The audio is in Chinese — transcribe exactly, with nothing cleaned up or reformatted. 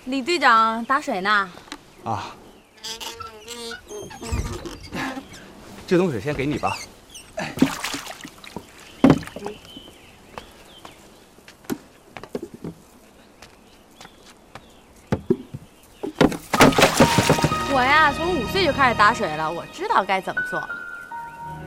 李队长打水呢。 啊，这桶水先给你吧。 我呀，从五岁就开始打水了，我知道该怎么做。